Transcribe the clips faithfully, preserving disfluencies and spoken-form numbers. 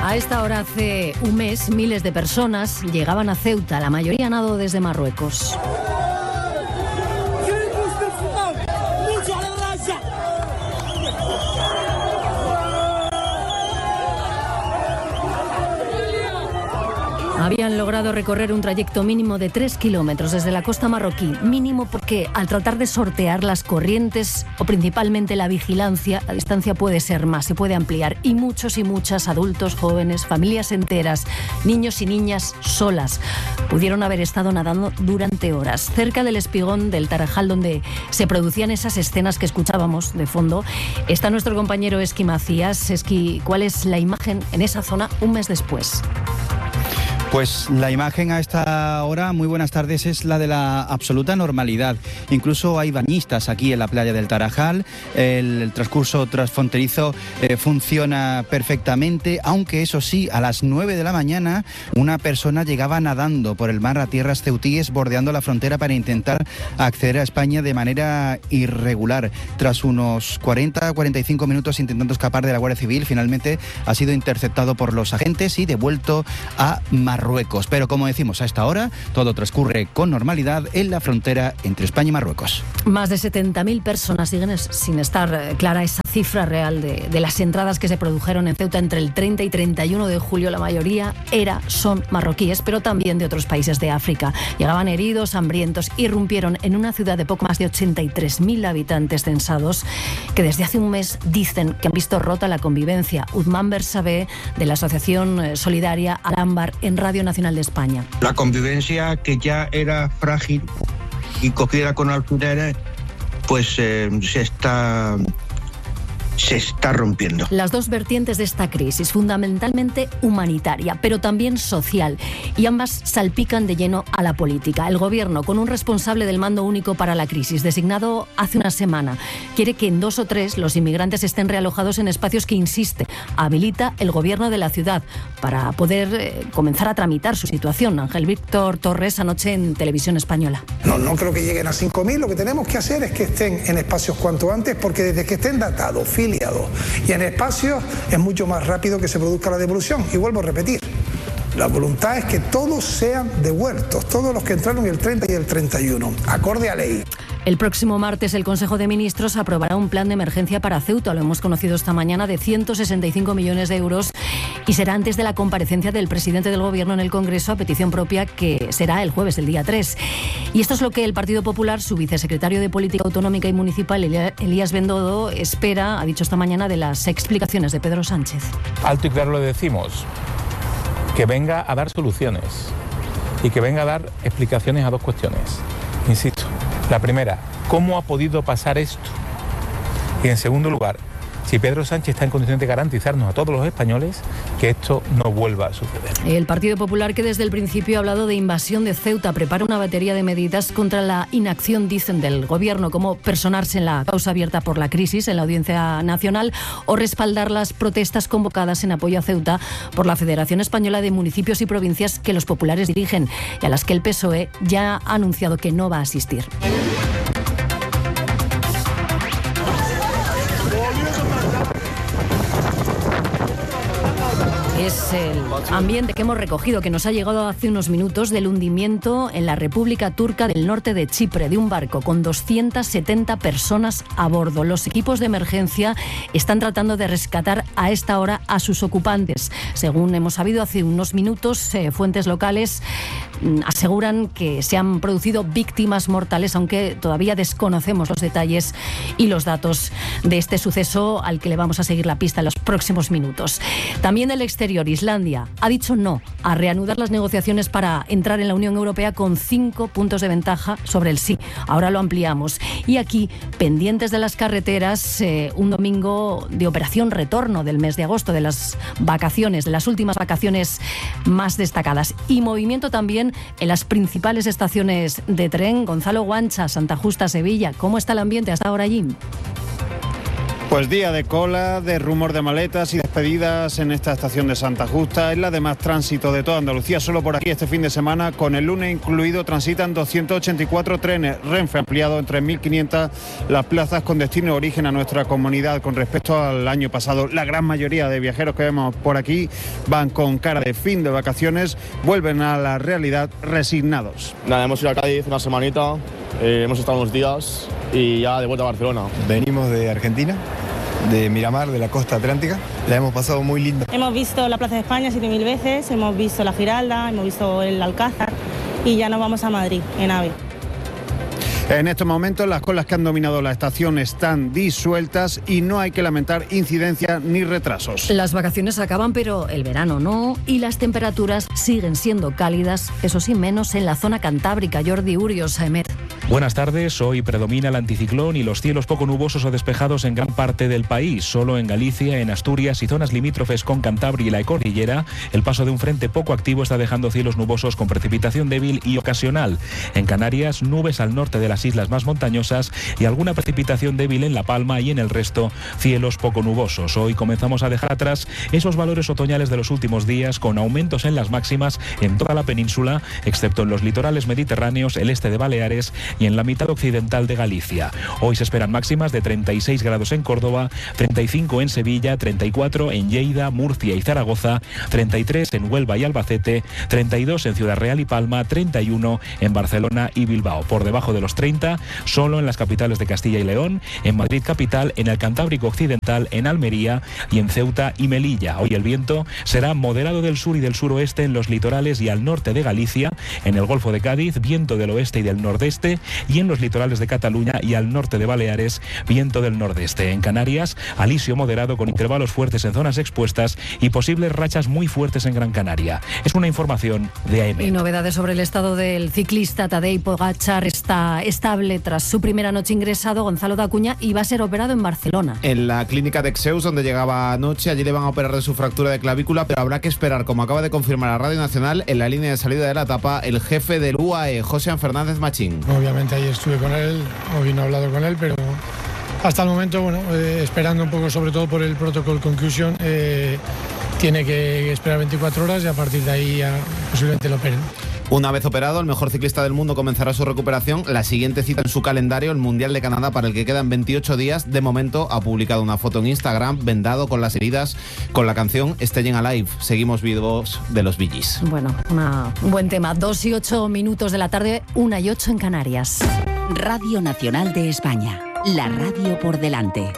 A esta hora hace un mes, miles de personas llegaban a Ceuta, la mayoría a nado desde Marruecos. Habían logrado recorrer un trayecto mínimo de tres kilómetros desde la costa marroquí. Mínimo porque al tratar de sortear las corrientes o principalmente la vigilancia, la distancia puede ser más, se puede ampliar. Y muchos y muchas adultos, jóvenes, familias enteras, niños y niñas solas, pudieron haber estado nadando durante horas. Cerca del espigón del Tarajal, donde se producían esas escenas que escuchábamos de fondo, está nuestro compañero Esqui Macías. Esqui, ¿cuál es la imagen en esa zona un mes después? Pues la imagen a esta hora, muy buenas tardes, es la de la absoluta normalidad. Incluso hay bañistas aquí en la playa del Tarajal. El, el transcurso transfronterizo eh, funciona perfectamente, aunque eso sí, a las nueve de la mañana una persona llegaba nadando por el mar a tierras ceutíes, bordeando la frontera para intentar acceder a España de manera irregular. Tras unos cuarenta a cuarenta y cinco minutos intentando escapar de la Guardia Civil, finalmente ha sido interceptado por los agentes y devuelto a Marruecos. Marruecos. Pero como decimos, a esta hora todo transcurre con normalidad en la frontera entre España y Marruecos. Más de setenta mil personas siguen sin estar clara esa cifra real de, de las entradas que se produjeron en Ceuta entre el treinta y treinta y uno de julio. La mayoría era, son marroquíes, pero también de otros países de África. Llegaban heridos, hambrientos, irrumpieron en una ciudad de poco más de ochenta y tres mil habitantes censados que desde hace un mes dicen que han visto rota la convivencia. Uthman Bersabé, de la Asociación Solidaria Al-Ámbar, en Radio Nacional de España. La convivencia, que ya era frágil y cogida con alfileres, pues eh, se está se está rompiendo. Las dos vertientes de esta crisis, fundamentalmente humanitaria, pero también social, y ambas salpican de lleno a la política. El gobierno, con un responsable del mando único para la crisis, designado hace una semana, quiere que en dos o tres los inmigrantes estén realojados en espacios que, insiste, habilita el gobierno de la ciudad para poder eh, comenzar a tramitar su situación. Ángel Víctor Torres, anoche en Televisión Española. No, no creo que lleguen a cinco mil. Lo que tenemos que hacer es que estén en espacios cuanto antes, porque desde que estén datados, filiados y en espacios, es mucho más rápido que se produzca la devolución. Y vuelvo a repetir, la voluntad es que todos sean devueltos, todos los que entraron el treinta y el treinta y uno, acorde a ley. El próximo martes el Consejo de Ministros aprobará un plan de emergencia para Ceuta, lo hemos conocido esta mañana, de ciento sesenta y cinco millones de euros, y será antes de la comparecencia del presidente del Gobierno en el Congreso a petición propia, que será el jueves, el día tres. Y esto es lo que el Partido Popular, su vicesecretario de Política Autonómica y Municipal, Elías Bendodo, espera, ha dicho esta mañana, de las explicaciones de Pedro Sánchez. Alto y claro le decimos que venga a dar soluciones y que venga a dar explicaciones a dos cuestiones. Insisto, la primera, ¿cómo ha podido pasar esto? Y en segundo lugar, si Pedro Sánchez está en condiciones de garantizarnos a todos los españoles que esto no vuelva a suceder. El Partido Popular, que desde el principio ha hablado de invasión de Ceuta, prepara una batería de medidas contra la inacción, dicen, del Gobierno, como personarse en la causa abierta por la crisis en la Audiencia Nacional o respaldar las protestas convocadas en apoyo a Ceuta por la Federación Española de Municipios y Provincias, que los populares dirigen y a las que el P S O E ya ha anunciado que no va a asistir. Es el ambiente que hemos recogido, que nos ha llegado hace unos minutos, del hundimiento en la República Turca del Norte de Chipre de un barco con doscientas setenta personas a bordo. Los equipos de emergencia están tratando de rescatar a esta hora a sus ocupantes. Según hemos sabido hace unos minutos, eh, fuentes locales mm, aseguran que se han producido víctimas mortales, aunque todavía desconocemos los detalles y los datos de este suceso, al que le vamos a seguir la pista en los próximos minutos. También del exterior, Islandia ha dicho no a reanudar las negociaciones para entrar en la Unión Europea, con cinco puntos de ventaja sobre el sí. Ahora lo ampliamos. Y aquí, pendientes de las carreteras, eh, un domingo de operación retorno del mes de agosto, de las vacaciones, de las últimas vacaciones más destacadas. Y movimiento también en las principales estaciones de tren. Gonzalo Guancha, Santa Justa, Sevilla. ¿Cómo está el ambiente hasta ahora allí? Pues día de cola, de rumor de maletas y despedidas en esta estación de Santa Justa. Es la de más tránsito de toda Andalucía. Solo por aquí este fin de semana, con el lunes incluido, transitan doscientos ochenta y cuatro trenes. Renfe ha ampliado en tres mil quinientas las plazas con destino de origen a nuestra comunidad con respecto al año pasado. La gran mayoría de viajeros que vemos por aquí van con cara de fin de vacaciones, vuelven a la realidad resignados. Nada, hemos ido a Cádiz una semanita, eh, hemos estado unos días y ya de vuelta a Barcelona. Venimos de Argentina, de Miramar, de la costa atlántica. La hemos pasado muy linda. Hemos visto la Plaza de España siete mil veces, hemos visto la Giralda, hemos visto el Alcázar y ya nos vamos a Madrid en AVE. En estos momentos las colas que han dominado la estación están disueltas y no hay que lamentar incidencias ni retrasos. Las vacaciones acaban, pero el verano no, y las temperaturas siguen siendo cálidas, eso sí, menos en la zona cantábrica. Jordi Urios, Saemet. Buenas tardes. Hoy predomina el anticiclón y los cielos poco nubosos o despejados en gran parte del país. Solo en Galicia, en Asturias y zonas limítrofes con Cantabria y la Cordillera, el paso de un frente poco activo está dejando cielos nubosos con precipitación débil y ocasional. En Canarias, nubes al norte de las islas más montañosas y alguna precipitación débil en La Palma, y en el resto, cielos poco nubosos. Hoy comenzamos a dejar atrás esos valores otoñales de los últimos días, con aumentos en las máximas en toda la península, excepto en los litorales mediterráneos, el este de Baleares y en la mitad occidental de Galicia. Hoy se esperan máximas de treinta y seis grados en Córdoba, treinta y cinco en Sevilla, treinta y cuatro en Lleida, Murcia y Zaragoza, treinta y tres en Huelva y Albacete, treinta y dos en Ciudad Real y Palma, treinta y uno en Barcelona y Bilbao. Por debajo de los treinta, solo en las capitales de Castilla y León, en Madrid capital, en el Cantábrico Occidental, en Almería y en Ceuta y Melilla. Hoy el viento será moderado del sur y del suroeste en los litorales y al norte de Galicia, en el Golfo de Cádiz, viento del oeste y del nordeste, y en los litorales de Cataluña y al norte de Baleares, viento del nordeste. En Canarias, alisio moderado con intervalos fuertes en zonas expuestas y posibles rachas muy fuertes en Gran Canaria. Es una información de A M. Y novedades sobre el estado del ciclista Tadej Pogačar. Está estable tras su primera noche ingresado. Gonzalo de Acuña, y va a ser operado en Barcelona. En la clínica de Exeus, donde llegaba anoche. Allí le van a operar de su fractura de clavícula, pero habrá que esperar, como acaba de confirmar la Radio Nacional, en la línea de salida de la etapa, el jefe del U A E, José Fernández Machín. Obviamente ahí estuve con él, hoy no he hablado con él, pero hasta el momento, bueno, eh, esperando un poco, sobre todo por el protocol conclusion, eh, tiene que esperar veinticuatro horas y a partir de ahí ya posiblemente lo operen. Una vez operado, el mejor ciclista del mundo comenzará su recuperación. La siguiente cita en su calendario, el Mundial de Canadá, para el que quedan veintiocho días. De momento ha publicado una foto en Instagram, vendado con las heridas, con la canción Staying Alive. Seguimos vivos de los Bee Gees. Bueno, una, un buen tema. Dos y ocho minutos de la tarde, una y ocho en Canarias. Radio Nacional de España, la radio por delante.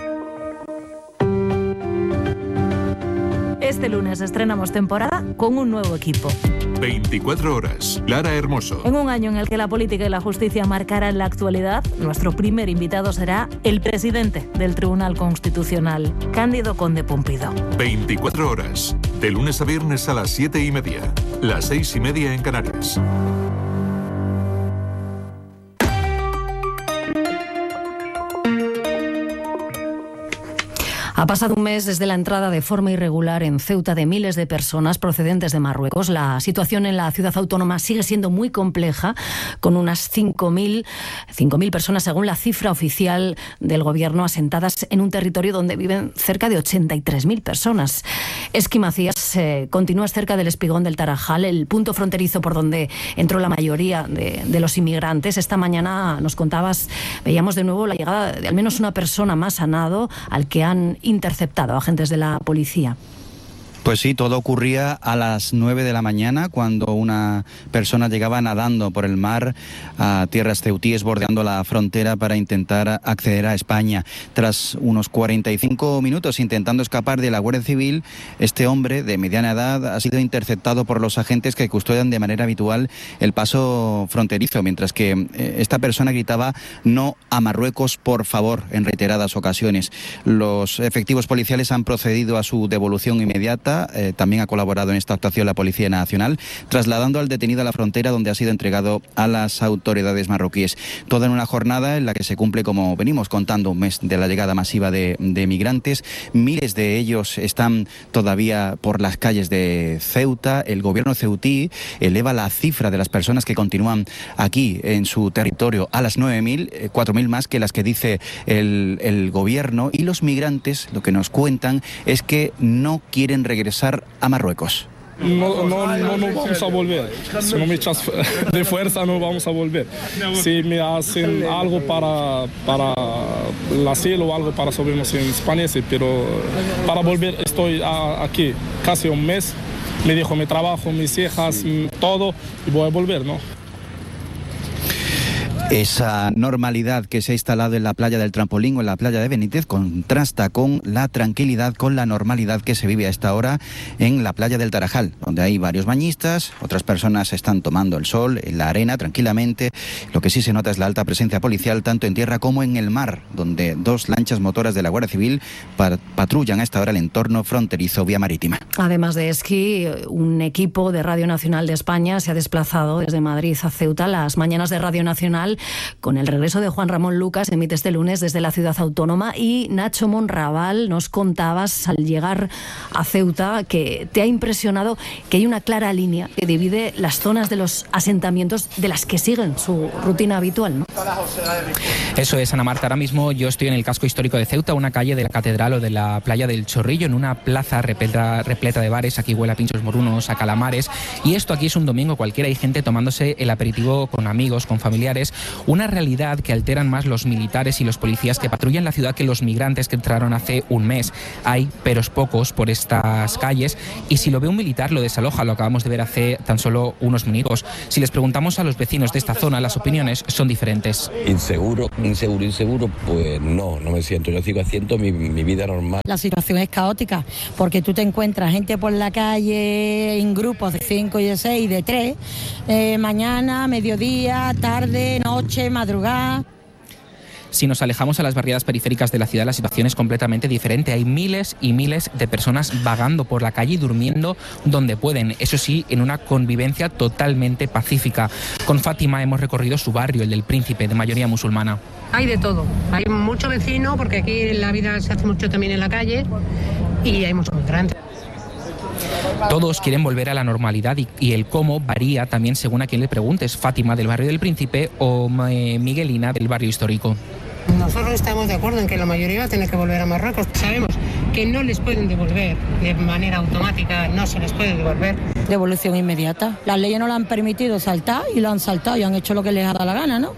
Este lunes estrenamos temporada con un nuevo equipo. veinticuatro horas. Lara Hermoso. En un año en el que la política y la justicia marcarán la actualidad, nuestro primer invitado será el presidente del Tribunal Constitucional, Cándido Conde Pumpido. veinticuatro horas. De lunes a viernes a las siete y media. Las seis y media en Canarias. Ha pasado un mes desde la entrada de forma irregular en Ceuta de miles de personas procedentes de Marruecos. La situación en la ciudad autónoma sigue siendo muy compleja, con unas cinco mil personas, según la cifra oficial del gobierno, asentadas en un territorio donde viven cerca de ochenta y tres mil personas. Esqui Macías, eh, continúas cerca del Espigón del Tarajal, el punto fronterizo por donde entró la mayoría de, de los inmigrantes. Esta mañana nos contabas, veíamos de nuevo la llegada de al menos una persona más a nado, al que han interceptado agentes de la policía. Pues sí, todo ocurría a las nueve de la mañana, cuando una persona llegaba nadando por el mar a tierras ceutíes, bordeando la frontera para intentar acceder a España. Tras unos cuarenta y cinco minutos intentando escapar de la Guardia Civil, este hombre de mediana edad ha sido interceptado por los agentes que custodian de manera habitual el paso fronterizo, mientras que esta persona gritaba "no a Marruecos, por favor", en reiteradas ocasiones. Los efectivos policiales han procedido a su devolución inmediata Ceuta. Eh, también ha colaborado en esta actuación la Policía Nacional, trasladando al detenido a la frontera, donde ha sido entregado a las autoridades marroquíes. Toda en una jornada en la que se cumple, como venimos contando, un mes de la llegada masiva de, de migrantes. Miles de ellos están todavía por las calles de Ceuta. El gobierno ceutí eleva la cifra de las personas que continúan aquí en su territorio a las nueve mil, cuatro mil más que las que dice el, el gobierno. Y los migrantes, lo que nos cuentan es que no quieren regresar a Marruecos. No, no, no, no vamos a volver. Si no me echas de fuerza, no vamos a volver. Si me hacen algo para, para el asilo o algo para subirnos en España, sí, pero para volver estoy a, aquí casi un mes. Me dejo mi trabajo, mis hijas, todo, y voy a volver, ¿no? Esa normalidad que se ha instalado en la playa del Trampolín o en la playa de Benítez contrasta con la tranquilidad, con la normalidad que se vive a esta hora en la playa del Tarajal, donde hay varios bañistas, otras personas están tomando el sol en la arena tranquilamente. Lo que sí se nota es la alta presencia policial tanto en tierra como en el mar, donde dos lanchas motoras de la Guardia Civil patrullan a esta hora el entorno fronterizo vía marítima. Además de esquí, un equipo de Radio Nacional de España se ha desplazado desde Madrid a Ceuta. Las mañanas de Radio Nacional, con el regreso de Juan Ramón Lucas, emite este lunes desde la ciudad autónoma. Y Nacho Monraval, nos contabas al llegar a Ceuta que te ha impresionado que hay una clara línea que divide las zonas de los asentamientos de las que siguen su rutina habitual, ¿no? Eso es, Ana Marta. Ahora mismo yo estoy en el casco histórico de Ceuta, una calle de la Catedral o de la playa del Chorrillo, en una plaza repleta, repleta de bares. Aquí huele a pinchos morunos, a calamares. Y esto aquí es un domingo cualquiera. Hay gente tomándose el aperitivo con amigos, con familiares. Una realidad que alteran más los militares y los policías que patrullan la ciudad que los migrantes que entraron hace un mes. Hay peros pocos por estas calles, y si lo ve un militar lo desaloja. Lo acabamos de ver hace tan solo unos minutos. Si les preguntamos a los vecinos de esta zona, las opiniones son diferentes. Inseguro, inseguro, inseguro, pues no, no me siento. Yo sigo haciendo mi, mi vida normal. La situación es caótica, porque tú te encuentras gente por la calle en grupos de cinco y de seis, de tres, eh, mañana, mediodía, tarde, noche, madrugada. Si nos alejamos a las barriadas periféricas de la ciudad, la situación es completamente diferente. Hay miles y miles de personas vagando por la calle y durmiendo donde pueden. Eso sí, en una convivencia totalmente pacífica. Con Fátima hemos recorrido su barrio, el del Príncipe, de mayoría musulmana. Hay de todo. Hay mucho vecino, porque aquí la vida se hace mucho también en la calle, y hay muchos migrantes. Todos quieren volver a la normalidad y, y el cómo varía también según a quien le preguntes. Fátima, del barrio del Príncipe, o eh, Miguelina, del barrio histórico. Nosotros estamos de acuerdo en que la mayoría va a tener que volver a Marruecos. Sabemos que no les pueden devolver de manera automática, no se les puede devolver. Devolución inmediata. Las leyes no le han permitido saltar y lo han saltado y han hecho lo que les ha dado la gana, ¿no?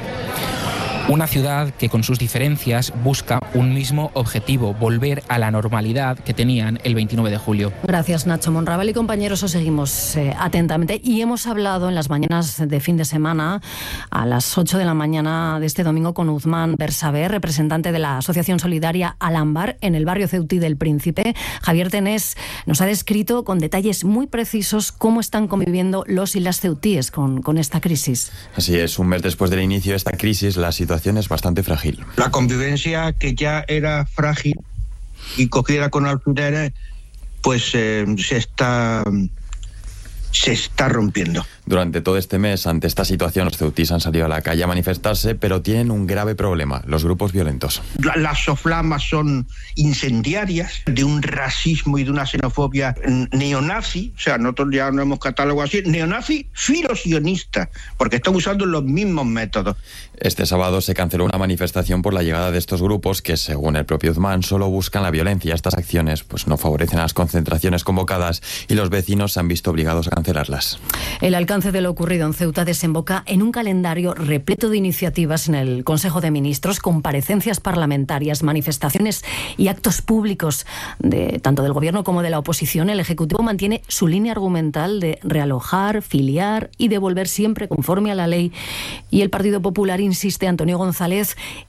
Una ciudad que con sus diferencias busca un mismo objetivo, volver a la normalidad que tenían el veintinueve de julio. Gracias, Nacho Monraval, y compañeros, os seguimos eh, atentamente. Y hemos hablado en las mañanas de fin de semana, a las ocho de la mañana de este domingo, con Uzmán Bersaber, representante de la Asociación Solidaria Alambar en el barrio ceutí del Príncipe. Javier Tenés nos ha descrito con detalles muy precisos cómo están conviviendo los y las ceutíes con, con esta crisis. Así es, un mes después del inicio de esta crisis, la situación es bastante frágil. La convivencia, que ya era frágil y cogida con alfileres, pues eh, se está se está rompiendo. Durante todo este mes, ante esta situación, los ceutíes han salido a la calle a manifestarse, pero tienen un grave problema: los grupos violentos. La, las soflamas son incendiarias, de un racismo y de una xenofobia neonazi, o sea, nosotros ya no hemos catalogado así, neonazi filosionista, porque están usando los mismos métodos. Este sábado se canceló una manifestación por la llegada de estos grupos que, según el propio Uzmán, solo buscan la violencia. Estas acciones pues no favorecen a las concentraciones convocadas y los vecinos se han visto obligados a cancelarlas. El alcance de lo ocurrido en Ceuta desemboca en un calendario repleto de iniciativas en el Consejo de Ministros, comparecencias parlamentarias, manifestaciones y actos públicos de tanto del Gobierno como de la oposición. El Ejecutivo mantiene su línea argumental de realojar, filiar y devolver siempre conforme a la ley. Y el Partido Popular insiste, Antonio González,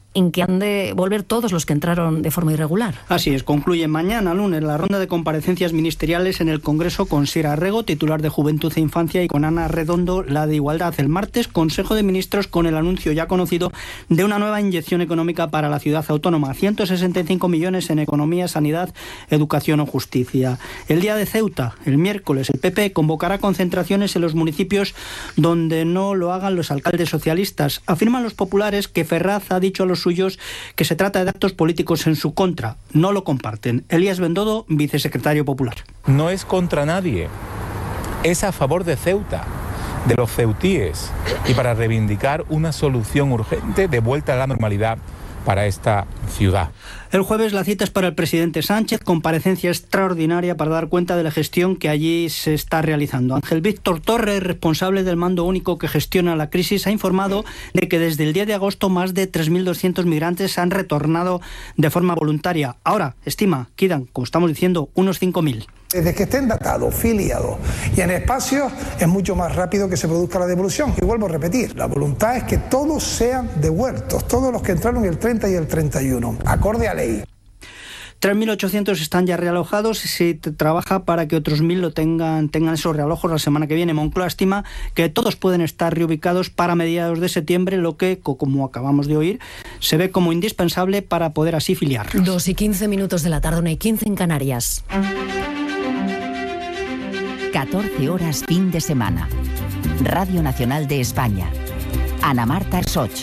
en que han de volver todos los que entraron de forma irregular. Así es, concluye mañana lunes la ronda de comparecencias ministeriales en el Congreso con Sira Arrego, titular de Juventud e Infancia, y con Ana Redondo, la de Igualdad. El martes, Consejo de Ministros con el anuncio ya conocido de una nueva inyección económica para la ciudad autónoma, ciento sesenta y cinco millones en economía, sanidad, educación o justicia. El día de Ceuta, el miércoles, el P P convocará concentraciones en los municipios donde no lo hagan los alcaldes socialistas. Afirman los populares que Ferraz ha dicho a los suyos que se trata de actos políticos en su contra. No lo comparten. Elías Bendodo, vicesecretario popular. No es contra nadie, es a favor de Ceuta, de los ceutíes, y para reivindicar una solución urgente de vuelta a la normalidad para esta ciudad. El jueves la cita es para el presidente Sánchez, comparecencia extraordinaria para dar cuenta de la gestión que allí se está realizando. Ángel Víctor Torres, responsable del mando único que gestiona la crisis, ha informado de que desde el diez de agosto más de tres mil doscientos migrantes han retornado de forma voluntaria. Ahora, estima, quedan, como estamos diciendo, unos cinco mil. Desde que estén datados, filiados y en espacios, es mucho más rápido que se produzca la devolución. Y vuelvo a repetir, la voluntad es que todos sean devueltos, todos los que entraron el treinta y el treinta y uno, acorde a ley. tres mil ochocientos están ya realojados y se trabaja para que otros mil lo tengan, tengan esos realojos la semana que viene. Moncloa estima que todos pueden estar reubicados para mediados de septiembre, lo que, como acabamos de oír, se ve como indispensable para poder así filiarlos. Dos y quince minutos de la tarde, una y quince en Canarias. catorce horas fin de semana. Radio Nacional de España. Ana Marta Soch.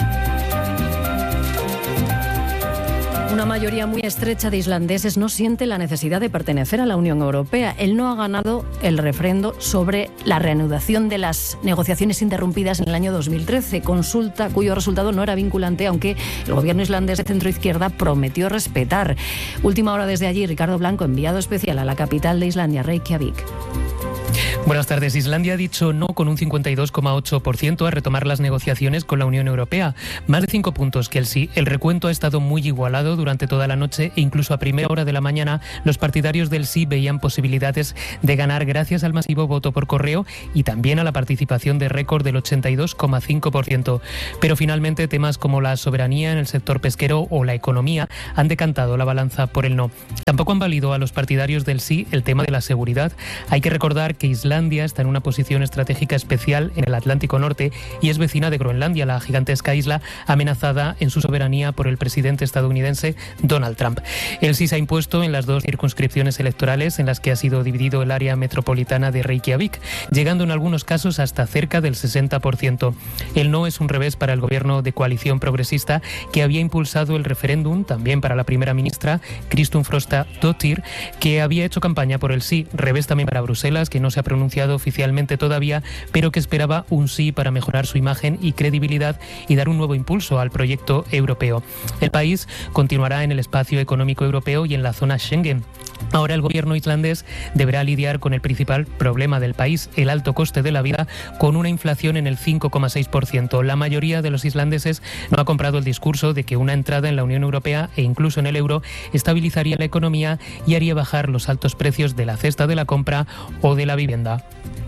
Una mayoría muy estrecha de islandeses no siente la necesidad de pertenecer a la Unión Europea. El no ha ganado el refrendo sobre la reanudación de las negociaciones interrumpidas en el año dos mil trece, consulta cuyo resultado no era vinculante, aunque el gobierno islandés de centroizquierda prometió respetar. Última hora desde allí, Ricardo Blanco, enviado especial a la capital de Islandia, Reykjavik. Buenas tardes. Islandia ha dicho no con un cincuenta y dos coma ocho por ciento a retomar las negociaciones con la Unión Europea. Más de cinco puntos que el sí. El recuento ha estado muy igualado durante toda la noche e incluso a primera hora de la mañana los partidarios del sí veían posibilidades de ganar gracias al masivo voto por correo y también a la participación de récord del ochenta y dos coma cinco por ciento. Pero finalmente temas como la soberanía en el sector pesquero o la economía han decantado la balanza por el no. Tampoco han valido a los partidarios del sí el tema de la seguridad. Hay que recordar que Islandia está en una posición estratégica especial en el Atlántico Norte y es vecina de Groenlandia, la gigantesca isla amenazada en su soberanía por el presidente estadounidense Donald Trump. El sí se ha impuesto en las dos circunscripciones electorales en las que ha sido dividido el área metropolitana de Reykjavik, llegando en algunos casos hasta cerca del sesenta por ciento. El no es un revés para el gobierno de coalición progresista que había impulsado el referéndum, también para la primera ministra Kristrún Frostadóttir, que había hecho campaña por el sí. Revés también para Bruselas, que no se ha pronunciado oficialmente todavía, pero que esperaba un sí para mejorar su imagen y credibilidad y dar un nuevo impulso al proyecto europeo. El país continuará en el espacio económico europeo y en la zona Schengen. Ahora el gobierno islandés deberá lidiar con el principal problema del país, el alto coste de la vida, con una inflación en el cinco coma seis por ciento. La mayoría de los islandeses no ha comprado el discurso de que una entrada en la Unión Europea e incluso en el euro estabilizaría la economía y haría bajar los altos precios de la cesta de la compra o de la vivienda.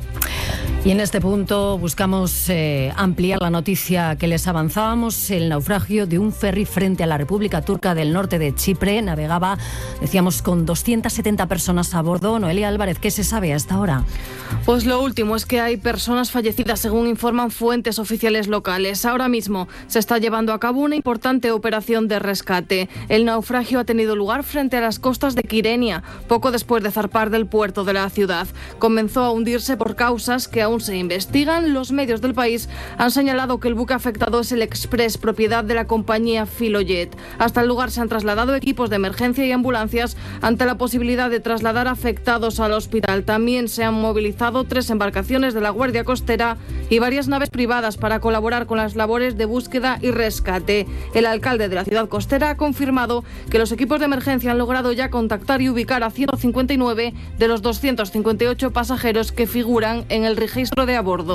Y en este punto buscamos eh, ampliar la noticia que les avanzábamos. El naufragio de un ferry frente a la República Turca del Norte de Chipre navegaba, decíamos, con doscientas setenta personas a bordo. Noelia Álvarez, ¿qué se sabe hasta ahora? Pues lo último es que hay personas fallecidas, según informan fuentes oficiales locales. Ahora mismo se está llevando a cabo una importante operación de rescate. El naufragio ha tenido lugar frente a las costas de Kyrenia, poco después de zarpar del puerto de la ciudad. Comenzó a hundirse por causas que aún se investigan. Los medios del país han señalado que el buque afectado es el Express, propiedad de la compañía Filojet. Hasta el lugar se han trasladado equipos de emergencia y ambulancias ante la posibilidad de trasladar afectados al hospital. También se han movilizado tres embarcaciones de la Guardia Costera y varias naves privadas para colaborar con las labores de búsqueda y rescate. El alcalde de la ciudad costera ha confirmado que los equipos de emergencia han logrado ya contactar y ubicar a ciento cincuenta y nueve de los doscientos cincuenta y ocho pasajeros que figuran en el registro de a bordo.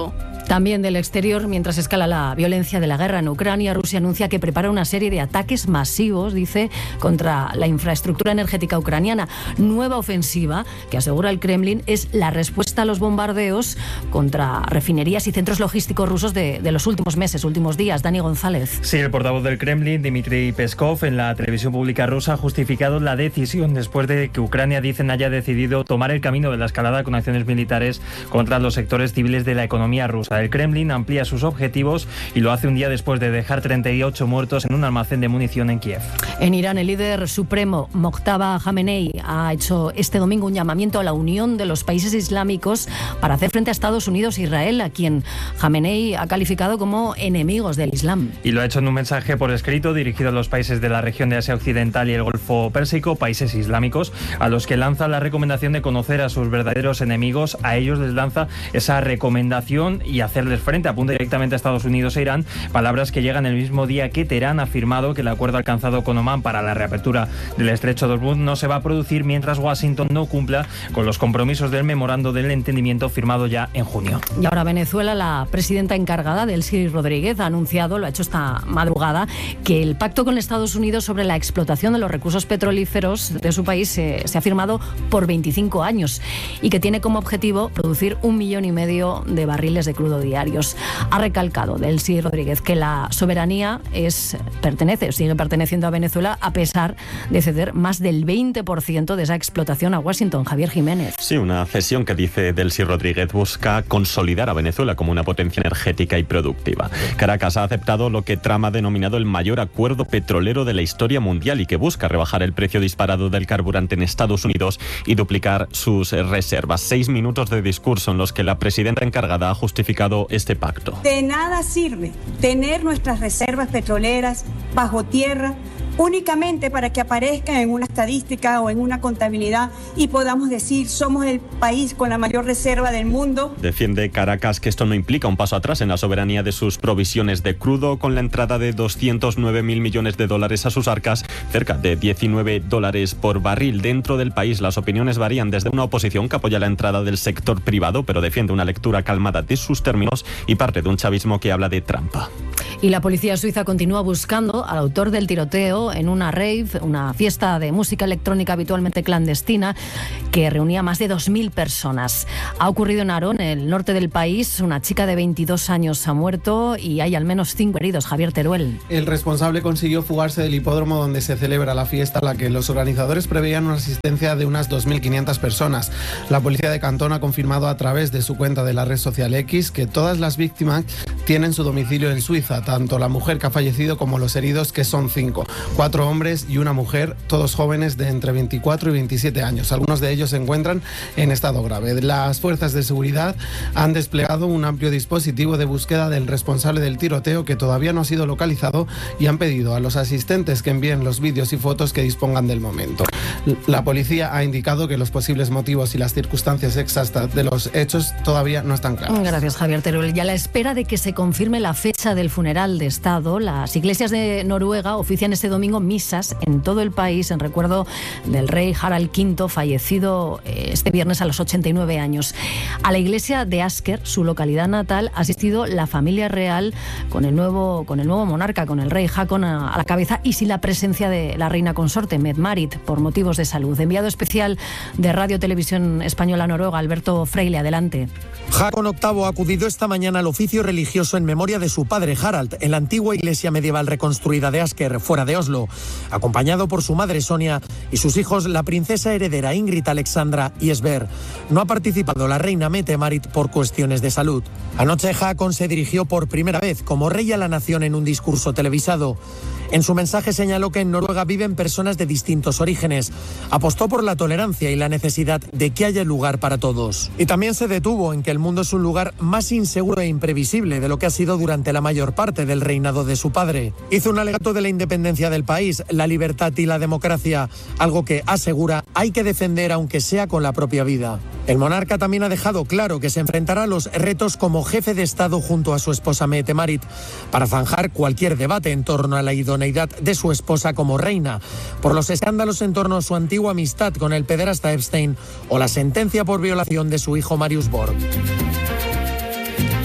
También del exterior, mientras escala la violencia de la guerra en Ucrania, Rusia anuncia que prepara una serie de ataques masivos, dice, contra la infraestructura energética ucraniana. Nueva ofensiva que, asegura el Kremlin, es la respuesta a los bombardeos contra refinerías y centros logísticos rusos de, de los últimos meses, últimos días. Dani González. Sí, el portavoz del Kremlin, Dmitry Peskov, en la televisión pública rusa ha justificado la decisión después de que Ucrania, dicen, haya decidido tomar el camino de la escalada con acciones militares contra los sectores civiles de la economía rusa. El Kremlin amplía sus objetivos y lo hace un día después de dejar treinta y ocho muertos en un almacén de munición en Kiev. En Irán, el líder supremo Mojtaba Khamenei ha hecho este domingo un llamamiento a la unión de los países islámicos para hacer frente a Estados Unidos e Israel, a quien Khamenei ha calificado como enemigos del Islam. Y lo ha hecho en un mensaje por escrito dirigido a los países de la región de Asia Occidental y el Golfo Pérsico, países islámicos, a los que lanza la recomendación de conocer a sus verdaderos enemigos. A ellos les lanza esa recomendación y hacerles frente. Apunta directamente a Estados Unidos e Irán, palabras que llegan el mismo día que Teherán ha afirmado que el acuerdo alcanzado con Omán para la reapertura del estrecho de Hormuz no se va a producir mientras Washington no cumpla con los compromisos del memorando del entendimiento firmado ya en junio. Y ahora Venezuela, la presidenta encargada, Delcy Rodríguez, ha anunciado, lo ha hecho esta madrugada, que el pacto con Estados Unidos sobre la explotación de los recursos petrolíferos de su país se, se ha firmado por veinticinco años y que tiene como objetivo producir un millón y medio de barriles de crudo diarios. Ha recalcado Delcy Rodríguez que la soberanía es, pertenece, sigue perteneciendo a Venezuela a pesar de ceder más del veinte por ciento de esa explotación a Washington. Javier Jiménez. Sí, una cesión que, dice Delcy Rodríguez, busca consolidar a Venezuela como una potencia energética y productiva. Caracas ha aceptado lo que Trump ha denominado el mayor acuerdo petrolero de la historia mundial y que busca rebajar el precio disparado del carburante en Estados Unidos y duplicar sus reservas. Seis minutos de discurso en los que la presidenta encargada ha justificado este pacto. De nada sirve tener nuestras reservas petroleras bajo tierra únicamente para que aparezcan en una estadística o en una contabilidad y podamos decir somos el país con la mayor reserva del mundo. Defiende Caracas que esto no implica un paso atrás en la soberanía de sus provisiones de crudo, con la entrada de doscientos nueve mil millones de dólares a sus arcas, cerca de diecinueve dólares por barril. Dentro del país las opiniones varían, desde una oposición que apoya la entrada del sector privado pero defiende una lectura calmada de sus términos, y parte de un chavismo que habla de trampa. Y la policía suiza continúa buscando al autor del tiroteo en una rave, una fiesta de música electrónica habitualmente clandestina que reunía más de dos mil personas. Ha ocurrido en Arón, en el norte del país. Una chica de veintidós años ha muerto y hay al menos cinco heridos. Javier Teruel. El responsable consiguió fugarse del hipódromo donde se celebra la fiesta, a la que los organizadores preveían una asistencia de unas dos mil quinientas personas. La policía de Cantón ha confirmado a través de su cuenta de la red social X que todas las víctimas tienen su domicilio en Suiza, tanto la mujer que ha fallecido como los heridos, que son cinco. Cuatro hombres y una mujer, todos jóvenes de entre veinticuatro y veintisiete años. Algunos de ellos se encuentran en estado grave. Las fuerzas de seguridad han desplegado un amplio dispositivo de búsqueda del responsable del tiroteo, que todavía no ha sido localizado, y han pedido a los asistentes que envíen los vídeos y fotos que dispongan del momento. La policía ha indicado que los posibles motivos y las circunstancias exactas de los hechos todavía no están claras. Gracias, Javier Teruel. Y a la espera de que se confirme la fecha del funeral de Estado, las iglesias de Noruega ofician este domingo misas en todo el país en recuerdo del rey Harald quinto, fallecido este viernes a los ochenta y nueve años. A la iglesia de Asker, su localidad natal, ha asistido la familia real con el nuevo, con el nuevo monarca, con el rey Haakon a, a la cabeza, y sin la presencia de la reina consorte, Mette-Marit, por motivos de salud. Enviado especial de Radio Televisión Española Noruega, Alberto Freile, adelante. Haakon octavo ha acudido esta mañana al oficio religioso en memoria de su padre Harald en la antigua iglesia medieval reconstruida de Asker, fuera de Oslo, acompañado por su madre Sonia y sus hijos, la princesa heredera Ingrid Alexandra y Esber. No ha participado la reina Mette-Marit por cuestiones de salud. Anoche Haakon se dirigió por primera vez como rey a la nación en un discurso televisado. En su mensaje señaló que en Noruega viven personas de distintos orígenes. Apostó por la tolerancia y la necesidad de que haya lugar para todos. Y también se detuvo en que el mundo es un lugar más inseguro e imprevisible de lo que ha sido durante la mayor parte del reinado de su padre. Hizo un alegato de la independencia del país, la libertad y la democracia, algo que, asegura, hay que defender aunque sea con la propia vida. El monarca también ha dejado claro que se enfrentará a los retos como jefe de Estado junto a su esposa Mette-Marit para zanjar cualquier debate en torno a la idoneidad de su esposa como reina, por los escándalos en torno a su antigua amistad con el pederasta Epstein o la sentencia por violación de su hijo Marius Borg.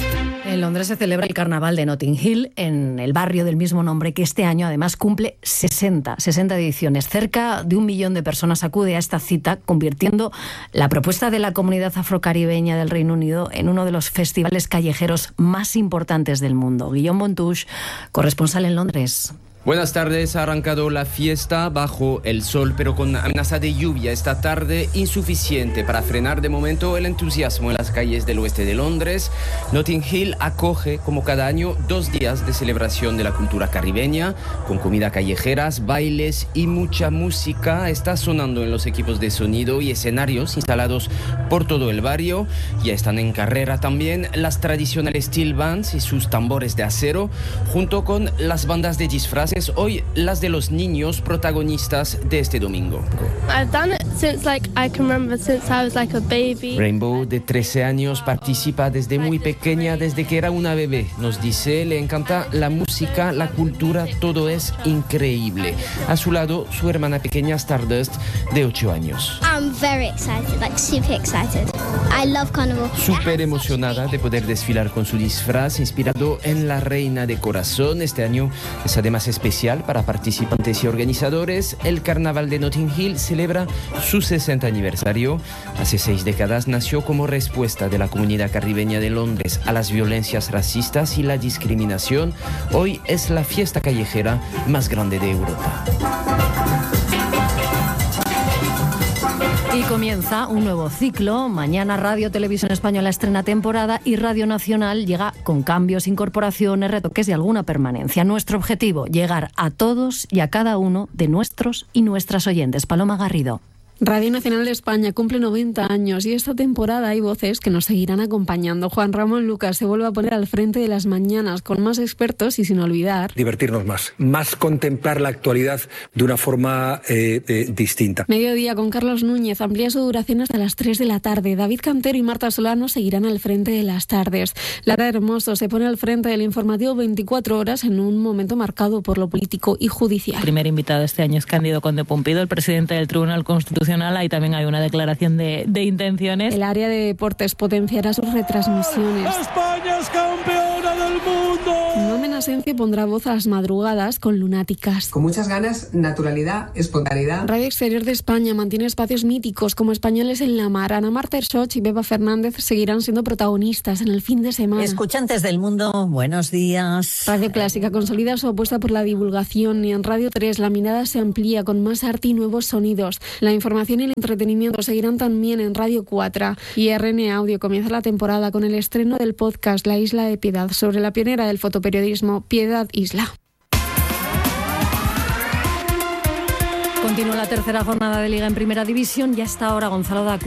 En Londres se celebra el carnaval de Notting Hill, en el barrio del mismo nombre, que este año además cumple sesenta, sesenta ediciones. Cerca de un millón de personas acude a esta cita, convirtiendo la propuesta de la comunidad afrocaribeña del Reino Unido en uno de los festivales callejeros más importantes del mundo. Guillaume Bontouche, corresponsal en Londres. Buenas tardes, ha arrancado la fiesta bajo el sol, pero con amenaza de lluvia esta tarde, insuficiente para frenar de momento el entusiasmo en las calles del oeste de Londres. Notting Hill acoge, como cada año, dos días de celebración de la cultura caribeña, con comida callejeras, bailes y mucha música. Está sonando en los equipos de sonido y escenarios instalados por todo el barrio. Ya están en carrera también las tradicionales steel bands y sus tambores de acero, junto con las bandas de disfraces, hoy las de los niños protagonistas de este domingo. I've done it since like I can remember since I was like a baby. Rainbow, de trece años, participa desde muy pequeña, desde que era una bebé. Nos dice, le encanta la música, la cultura, todo es increíble. A su lado, su hermana pequeña Stardust, de ocho años. I'm very excited, like super excited. I love carnival. Súper emocionada de poder desfilar con su disfraz inspirado en la Reina de Corazón. Este año es además especial para participantes y organizadores. El Carnaval de Notting Hill celebra su sesenta aniversario. Hace seis décadas nació como respuesta de la comunidad caribeña de Londres a las violencias racistas y la discriminación. Hoy es la fiesta callejera más grande de Europa. Y comienza un nuevo ciclo. Mañana Radio Televisión Española estrena temporada y Radio Nacional llega con cambios, incorporaciones, retoques y alguna permanencia. Nuestro objetivo, llegar a todos y a cada uno de nuestros y nuestras oyentes. Paloma Garrido. Radio Nacional de España cumple noventa años y esta temporada hay voces que nos seguirán acompañando. Juan Ramón Lucas se vuelve a poner al frente de las mañanas con más expertos y sin olvidar... divertirnos más, más contemplar la actualidad de una forma eh, eh, distinta. Mediodía con Carlos Núñez amplía su duración hasta las tres de la tarde. David Cantero y Marta Solano seguirán al frente de las tardes. Lara Hermoso se pone al frente del informativo veinticuatro horas en un momento marcado por lo político y judicial. El primer invitado este año es Cándido Conde Pumpido, el presidente del Tribunal Constitucional. Ahí también hay una declaración de, de intenciones. El área de deportes potenciará sus retransmisiones. ¡España es campeona del mundo! Nomen Asencio pondrá voz a las madrugadas con Lunáticas. Con muchas ganas, naturalidad, espontaneidad. Radio Exterior de España mantiene espacios míticos como Españoles en la Mar. Ana Marta Ersoch y Beba Fernández seguirán siendo protagonistas en el fin de semana. Escuchantes del mundo, buenos días. Radio Clásica consolida su apuesta por la divulgación y en Radio tres la mirada se amplía con más arte y nuevos sonidos. La información y el entretenimiento seguirán también en Radio cuatro y R N Audio comienza la temporada con el estreno del podcast La Isla de Piedad sobre la pionera del fotoperiodismo Piedad Isla. Continúa la tercera jornada de Liga en Primera División. Ya está ahora Gonzalo Dacu.